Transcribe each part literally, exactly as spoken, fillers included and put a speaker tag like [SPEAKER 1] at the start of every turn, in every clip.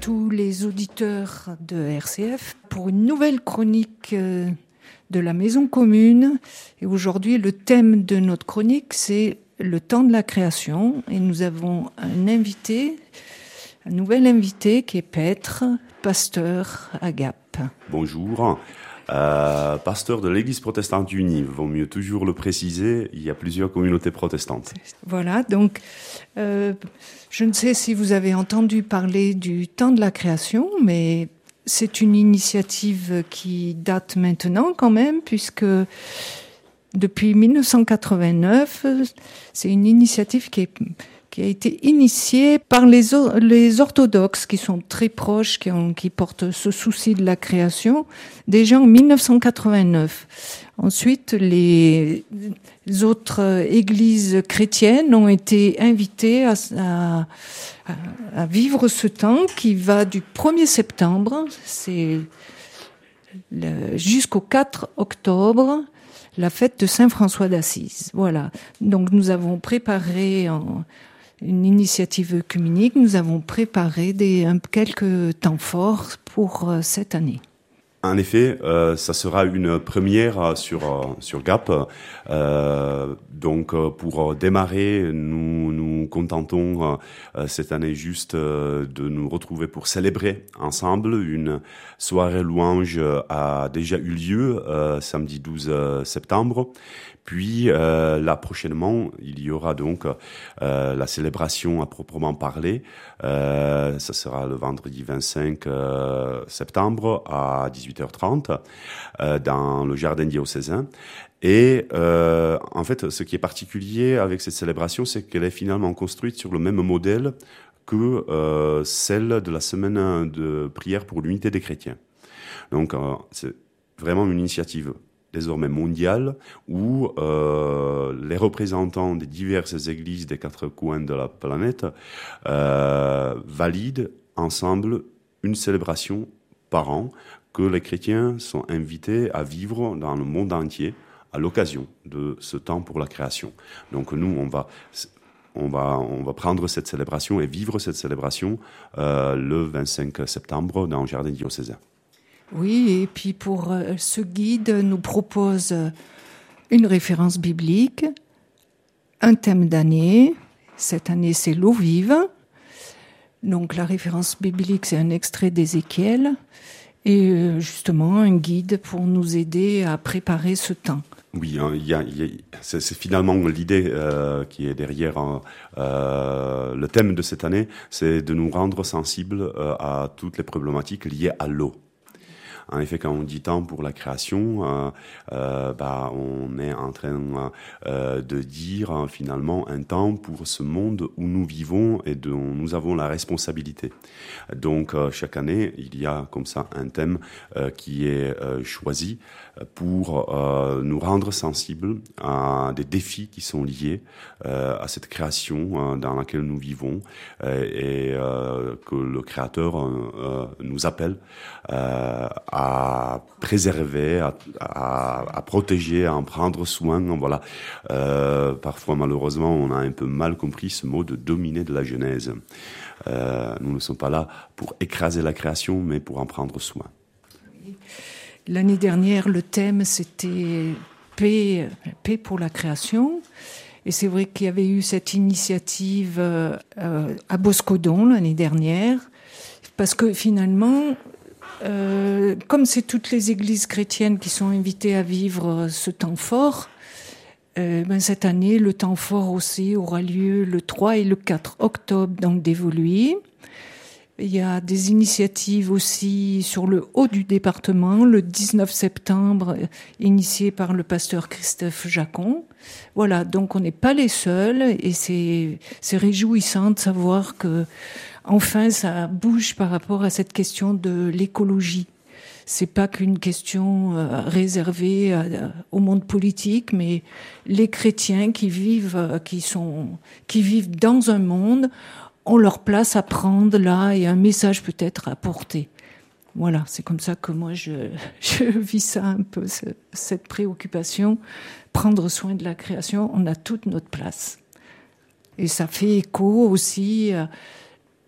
[SPEAKER 1] tous les auditeurs de R C F pour une nouvelle chronique de la Maison Commune. Et aujourd'hui, le thème de notre chronique, c'est le temps de la création. Et nous avons un invité, un nouvel invité qui est Petre, pasteur à Gap.
[SPEAKER 2] Bonjour. Euh, pasteur de l'Église protestante unie, vaut mieux toujours le préciser, il y a plusieurs communautés protestantes.
[SPEAKER 1] Voilà, donc euh, je ne sais si vous avez entendu parler du temps de la création, mais c'est une initiative qui date maintenant quand même, puisque depuis dix-neuf cent quatre-vingt-neuf, c'est une initiative qui est qui a été initiée par les, les orthodoxes, qui sont très proches, qui, ont, qui portent ce souci de la création, déjà en dix-neuf cent quatre-vingt-neuf. Ensuite, les autres églises chrétiennes ont été invitées à, à, à vivre ce temps qui va du premier septembre, c'est le, jusqu'au quatre octobre, la fête de Saint François d'Assise. Voilà. Donc nous avons préparé en, une initiative œcuménique. Nous avons préparé des, un, quelques temps forts pour euh, cette année.
[SPEAKER 2] En effet, euh, ça sera une première sur euh, sur Gap. Euh, donc, euh, pour démarrer, nous nous contentons euh, cette année juste euh, de nous retrouver pour célébrer ensemble. Une soirée louange a déjà eu lieu euh, samedi douze septembre. Puis euh, là prochainement, il y aura donc euh, la célébration à proprement parler. Euh, ça sera le vendredi vingt-cinq septembre à dix-huit heures trente euh, dans le jardin diocésain. Et euh, en fait, ce qui est particulier avec cette célébration, c'est qu'elle est finalement construite sur le même modèle que euh, celle de la semaine de prière pour l'unité des chrétiens. Donc, euh, c'est vraiment une initiative désormais mondiale, où euh, les représentants des diverses églises des quatre coins de la planète euh, valident ensemble une célébration par an que les chrétiens sont invités à vivre dans le monde entier à l'occasion de ce temps pour la création. Donc nous, on va... On va, on va prendre cette célébration et vivre cette célébration euh, le vingt-cinq septembre dans le jardin diocésain.
[SPEAKER 1] Oui, et puis pour euh, ce guide nous propose une référence biblique, un thème d'année. Cette année, c'est l'eau vive. Donc la référence biblique, c'est un extrait d'Ézéchiel. Et euh, justement, un guide pour nous aider à préparer ce temps.
[SPEAKER 2] Oui, hein, il y a, il y a, c'est, c'est finalement l'idée euh, qui est derrière hein, euh, le thème de cette année, c'est de nous rendre sensibles euh, à toutes les problématiques liées à l'eau. En effet, quand on dit temps pour la création, euh, euh, bah, on est en train euh, de dire euh, finalement un temps pour ce monde où nous vivons et dont nous avons la responsabilité. Donc, euh, chaque année, il y a comme ça un thème euh, qui est euh, choisi pour euh, nous rendre sensibles à des défis qui sont liés euh, à cette création euh, dans laquelle nous vivons euh, et euh, que le Créateur euh, nous appelle euh, à préserver, à, à, à protéger, à en prendre soin. Voilà. Euh, parfois, malheureusement, on a un peu mal compris ce mot de dominer de la Genèse. Euh, nous ne sommes pas là pour écraser la création, mais pour en prendre soin.
[SPEAKER 1] L'année dernière, le thème, c'était paix, paix pour la création. Et c'est vrai qu'il y avait eu cette initiative euh, à Boscodon l'année dernière, parce que finalement, euh, comme c'est toutes les églises chrétiennes qui sont invitées à vivre ce temps fort, euh, ben cette année, le temps fort aussi aura lieu le trois et le quatre octobre dans le Dévoluy. Il y a des initiatives aussi sur le haut du département, le dix-neuf septembre, initiées par le pasteur Christophe Jacon. Voilà, donc on n'est pas les seuls et c'est, c'est réjouissant de savoir que, enfin, ça bouge par rapport à cette question de l'écologie. C'est pas qu'une question euh, réservée à, au monde politique, mais les chrétiens qui vivent, euh, qui sont, qui vivent dans un monde ont leur place à prendre là et un message peut-être à porter. Voilà, c'est comme ça que moi je, je vis ça un peu, ce, cette préoccupation. Prendre soin de la création, on a toute notre place. Et ça fait écho aussi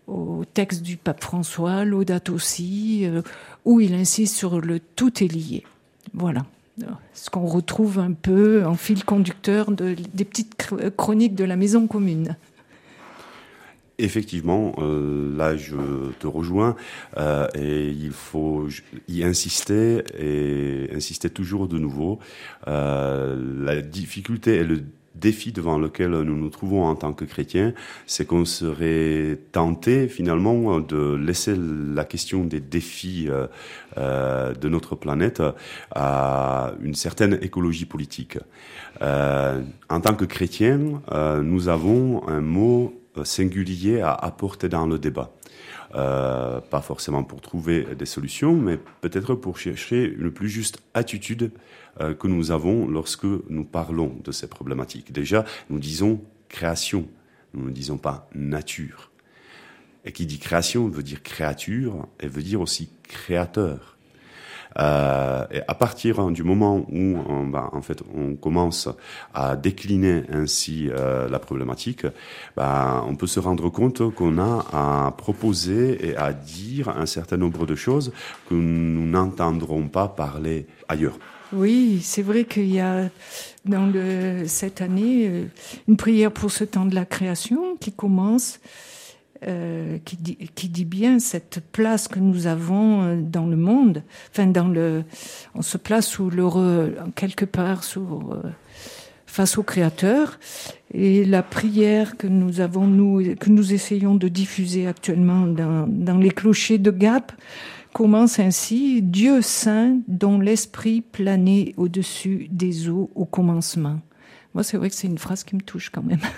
[SPEAKER 1] au texte du pape François, Laudato aussi, euh, où il insiste sur le tout est lié. Voilà. Ce qu'on retrouve un peu en fil conducteur de, des petites chroniques de la maison commune.
[SPEAKER 2] Effectivement, euh, là je te rejoins euh, et il faut y insister et insister toujours de nouveau. Euh, la difficulté et le défi devant lequel nous nous trouvons en tant que chrétiens, c'est qu'on serait tenté finalement de laisser la question des défis euh, euh, de notre planète à une certaine écologie politique. Euh, en tant que chrétiens, euh, nous avons un mot singulier à apporter dans le débat. Euh, pas forcément pour trouver des solutions, mais peut-être pour chercher une plus juste attitude euh, que nous avons lorsque nous parlons de ces problématiques. Déjà, nous disons création, nous ne disons pas nature. Et qui dit création veut dire créature et veut dire aussi créateur. Euh, et à partir du moment où on, bah, en fait, on commence à décliner ainsi euh, la problématique, bah, on peut se rendre compte qu'on a à proposer et à dire un certain nombre de choses que nous n'entendrons pas parler ailleurs.
[SPEAKER 1] Oui, c'est vrai qu'il y a dans le, cette année une prière pour ce temps de la création qui commence. Euh, qui, dit, qui dit bien cette place que nous avons dans le monde. Enfin, dans le, on se place sous le, quelque part sous, euh, face au Créateur. Et la prière que nous avons, nous, que nous essayons de diffuser actuellement dans, dans les clochers de Gap commence ainsi: Dieu saint, dont l'esprit planait au-dessus des eaux au commencement. Moi, c'est vrai que c'est une phrase qui me touche quand même.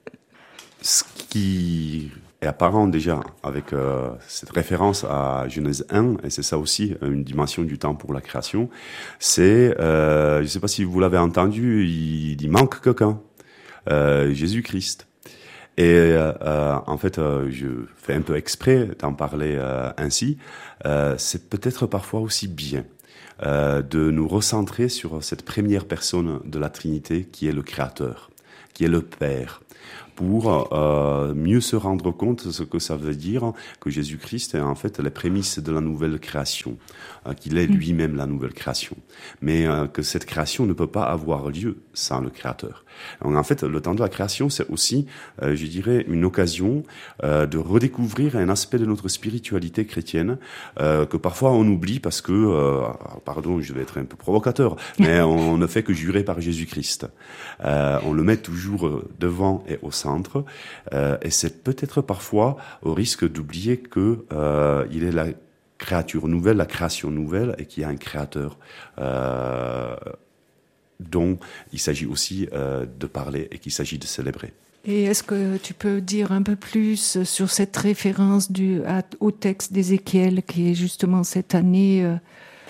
[SPEAKER 2] Ce qui est apparent déjà avec euh, cette référence à Genèse un, et c'est ça aussi une dimension du temps pour la création, c'est, euh, je ne sais pas si vous l'avez entendu, il, il manque quelqu'un, euh, Jésus-Christ. Et euh, en fait, euh, je fais un peu exprès d'en parler euh, ainsi, euh, c'est peut-être parfois aussi bien euh, de nous recentrer sur cette première personne de la Trinité qui est le Créateur, qui est le Père, pour euh, mieux se rendre compte de ce que ça veut dire que Jésus-Christ est en fait les prémices de la nouvelle création, euh, qu'il est lui-même la nouvelle création, mais euh, que cette création ne peut pas avoir lieu sans le Créateur. Donc, en fait, le temps de la création, c'est aussi, euh, je dirais, une occasion euh, de redécouvrir un aspect de notre spiritualité chrétienne euh, que parfois on oublie parce que, euh, pardon, je vais être un peu provocateur, mais on ne fait que jurer par Jésus-Christ. Euh, on le met toujours devant et au centre, euh, et c'est peut-être parfois au risque d'oublier que euh, il est la créature nouvelle, la création nouvelle, et qu'il y a un créateur euh, dont il s'agit aussi euh, de parler et qu'il s'agit de célébrer.
[SPEAKER 1] Et est-ce que tu peux dire un peu plus sur cette référence du, à, au texte d'Ézéchiel qui est justement cette année euh,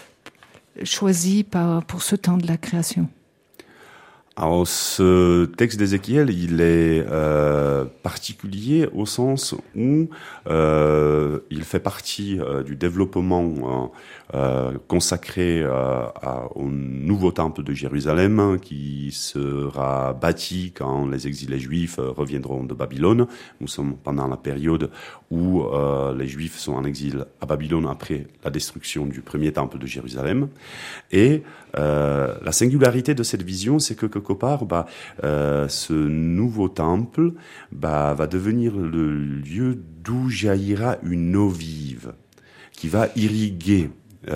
[SPEAKER 1] choisie par, pour ce temps de la création ?
[SPEAKER 2] Alors, ce texte d'Ézéchiel, il est euh, particulier au sens où euh, il fait partie euh, du développement euh, consacré euh, à, au nouveau temple de Jérusalem qui sera bâti quand les exilés juifs reviendront de Babylone. Nous sommes pendant la période où euh, les Juifs sont en exil à Babylone après la destruction du premier temple de Jérusalem. Et euh, la singularité de cette vision, c'est que quelque part, bah, euh, ce nouveau temple bah, va devenir le lieu d'où jaillira une eau vive qui va irriguer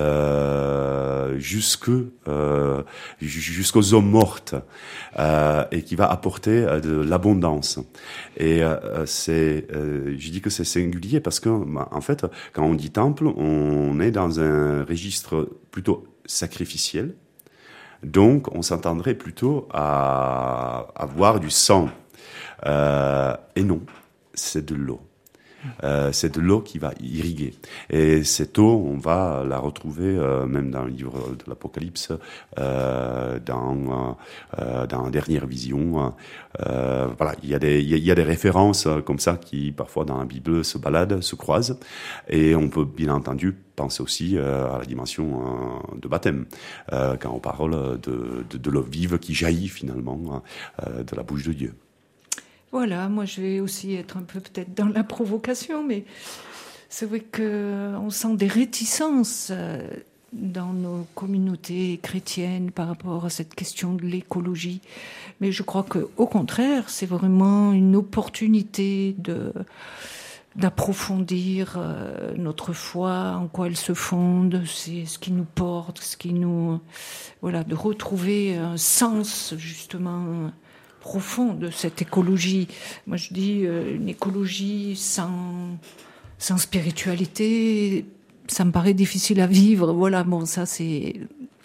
[SPEAKER 2] Euh, jusque euh, jusqu'aux eaux mortes euh, et qui va apporter euh, de l'abondance. Et euh, c'est, euh, je dis que c'est singulier parce que, bah, en fait, quand on dit temple, on est dans un registre plutôt sacrificiel. Donc, on s'attendrait plutôt à avoir du sang. Euh, et non, c'est de l'eau. Euh, c'est de l'eau qui va irriguer. Et cette eau, on va la retrouver euh, même dans le livre de l'Apocalypse, euh, dans, euh, dans la dernière vision. Euh, voilà, il y a des, il y a des références comme ça qui, parfois, dans la Bible, se baladent, se croisent. Et on peut, bien entendu, penser aussi euh, à la dimension euh, de baptême, euh, quand on parle de, de, de l'eau vive qui jaillit, finalement, euh, de la bouche de Dieu.
[SPEAKER 1] Voilà, moi je vais aussi être un peu peut-être dans la provocation, mais c'est vrai qu'on sent des réticences dans nos communautés chrétiennes par rapport à cette question de l'écologie. Mais je crois qu'au contraire, c'est vraiment une opportunité de, d'approfondir notre foi, en quoi elle se fonde, c'est ce qui nous porte, ce qui nous... Voilà, de retrouver un sens justement profond de cette écologie. Moi je dis une écologie sans, sans spiritualité, ça me paraît difficile à vivre. Voilà, bon, ça c'est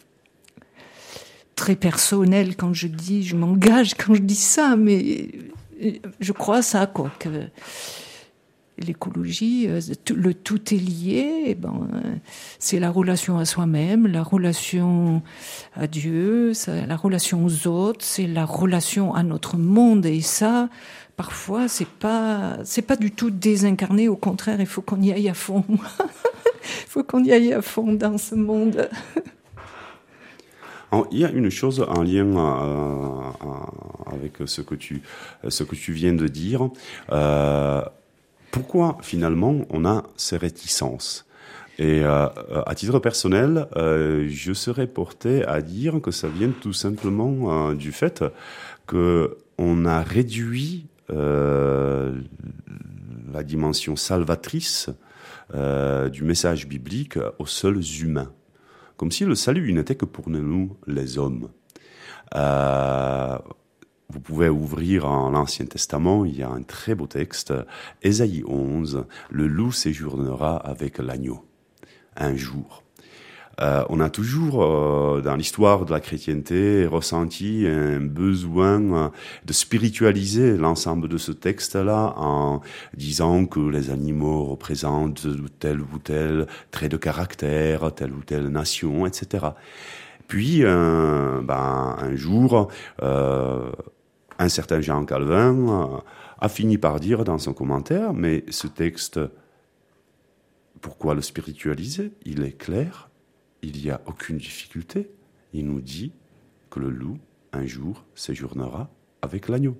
[SPEAKER 1] très personnel quand je dis, je m'engage quand je dis ça, mais je crois à ça, quoi, que l'écologie, le tout est lié. Et ben, c'est la relation à soi-même, la relation à Dieu, la relation aux autres, c'est la relation à notre monde. Et ça, parfois, c'est pas, c'est pas du tout désincarné. Au contraire, il faut qu'on y aille à fond. Il faut qu'on y aille à fond dans ce monde.
[SPEAKER 2] Alors, il y a une chose en lien euh, avec ce que tu, ce que tu viens de dire. Euh, pourquoi finalement on a ces réticences ? Et euh, à titre personnel, euh, je serais porté à dire que ça vient tout simplement euh, du fait que on a réduit euh, la dimension salvatrice Euh, du message biblique aux seuls humains. Comme si le salut n'était que pour nous, les hommes. Euh, vous pouvez ouvrir en l'Ancien Testament, il y a un très beau texte, Ésaïe onze, le loup séjournera avec l'agneau, un jour. Euh, on a toujours, euh, dans l'histoire de la chrétienté, ressenti un besoin de spiritualiser l'ensemble de ce texte-là en disant que les animaux représentent tel ou tel trait de caractère, telle ou telle nation, et cetera. Puis, euh, ben, un jour, euh, un certain Jean Calvin euh, a fini par dire dans son commentaire, mais ce texte, pourquoi le spiritualiser ? Il est clair. Il n'y a aucune difficulté. Il nous dit que le loup, un jour, séjournera avec l'agneau.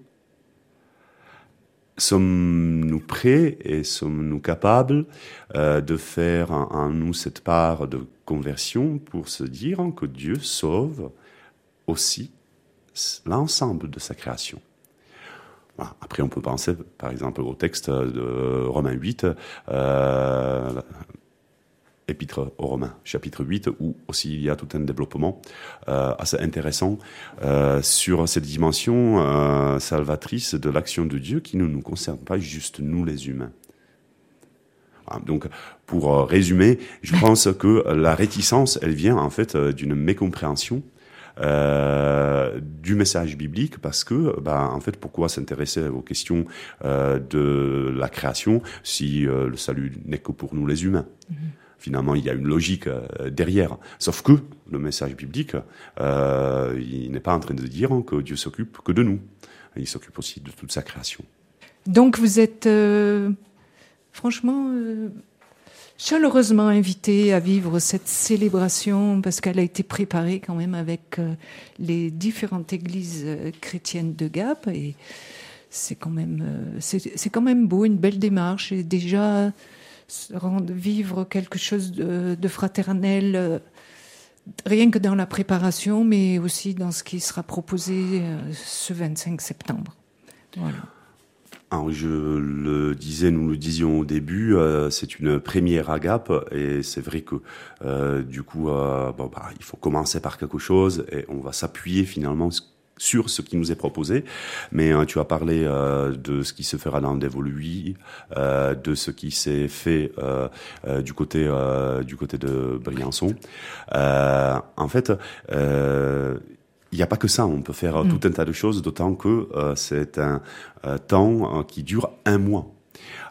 [SPEAKER 2] Sommes-nous prêts et sommes-nous capables euh, de faire en, en nous cette part de conversion pour se dire que Dieu sauve aussi l'ensemble de sa création ? Voilà. Après, on peut penser, par exemple, au texte de Romains huit, euh, Épître aux Romains, chapitre huit, où aussi il y a tout un développement euh, assez intéressant euh, sur cette dimension euh, salvatrice de l'action de Dieu qui ne nous concerne pas juste nous les humains. Voilà, donc, pour euh, résumer, je pense que la réticence, elle vient en fait d'une mécompréhension Euh, du message biblique, parce que, bah, en fait, pourquoi s'intéresser aux questions euh, de la création si euh, le salut n'est que pour nous les humains ? Mm-hmm. Finalement, il y a une logique euh, derrière. Sauf que le message biblique, euh, il n'est pas en train de dire que Dieu s'occupe que de nous. Il s'occupe aussi de toute sa création.
[SPEAKER 1] Donc vous êtes euh, franchement euh, chaleureusement invité à vivre cette célébration, parce qu'elle a été préparée quand même avec euh, les différentes églises euh, chrétiennes de Gap, et c'est quand même euh, c'est, c'est quand même beau, une belle démarche, et déjà rendre vivre quelque chose de, de fraternel, euh, rien que dans la préparation, mais aussi dans ce qui sera proposé euh, ce vingt-cinq septembre. Voilà.
[SPEAKER 2] Alors, je le disais, nous le disions au début, euh, c'est une première à Gap, et c'est vrai que euh, du coup, euh, bon, bah, il faut commencer par quelque chose, et on va s'appuyer finalement sur ce qui nous est proposé. Mais euh, tu as parlé euh, de ce qui se fera dans Dévoluy, euh, de ce qui s'est fait euh, euh, du côté euh, du côté de Briançon. Euh, en fait, euh, il n'y a pas que ça, on peut faire mmh. tout un tas de choses, d'autant que euh, c'est un euh, temps euh, qui dure un mois.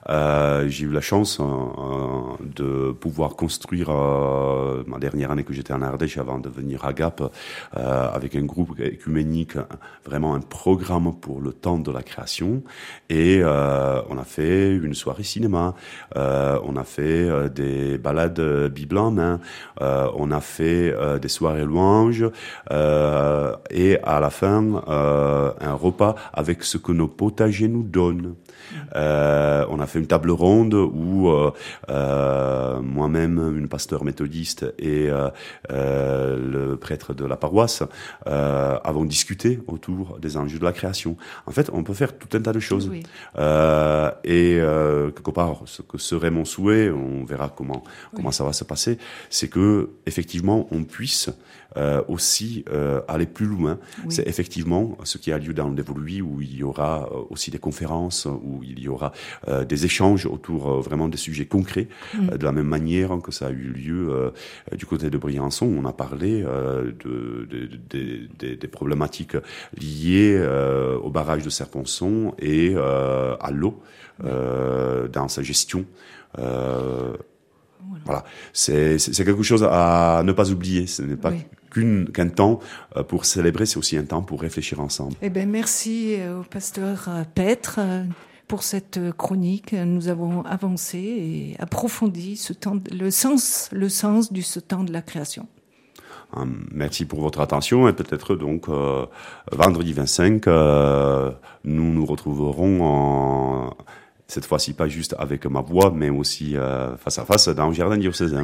[SPEAKER 2] Euh, j'ai eu la chance euh, de pouvoir construire euh, ma dernière année que j'étais en Ardèche avant de venir à Gap euh, avec un groupe écuménique, vraiment un programme pour le temps de la création. Et euh, on a fait une soirée cinéma, euh, on a fait euh, des balades Bible en main, euh, on a fait euh, des soirées louanges euh, et à la fin euh, un repas avec ce que nos potagers nous donnent. Euh, on a fait une table ronde où euh, euh, moi-même, une pasteur méthodiste et euh, euh, le prêtre de la paroisse euh, avons discuté autour des enjeux de la création. En fait, on peut faire tout un tas de choses.
[SPEAKER 1] Oui.
[SPEAKER 2] Euh, et euh, quelque part, ce que serait mon souhait, on verra comment comment oui. ça va se passer, c'est que effectivement, on puisse Euh, aussi euh, aller plus loin. Oui. C'est effectivement ce qui a lieu dans le Dévoluy, où il y aura euh, aussi des conférences, où il y aura euh, des échanges autour euh, vraiment des sujets concrets, mm. euh, de la même manière que ça a eu lieu euh, du côté de Briançon. On a parlé euh, de, de, de, de, des problématiques liées euh, au barrage de Serponçon et euh, à l'eau euh, dans sa gestion. Euh, Voilà, voilà. C'est, c'est, c'est quelque chose à ne pas oublier. Ce n'est pas oui. qu'une, qu'un temps pour célébrer, c'est aussi un temps pour réfléchir ensemble.
[SPEAKER 1] Eh ben, merci au pasteur Petre pour cette chronique. Nous avons avancé et approfondi ce temps, le sens, le sens du ce temps de la création.
[SPEAKER 2] Merci pour votre attention et peut-être donc euh, vendredi vingt-cinq, euh, nous nous retrouverons en cette fois-ci pas juste avec ma voix, mais aussi euh, face à face dans le jardin diocésain.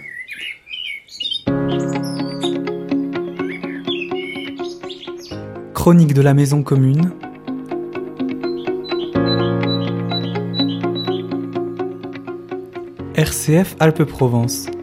[SPEAKER 3] Chronique de la maison commune. R C F Alpes-Provence.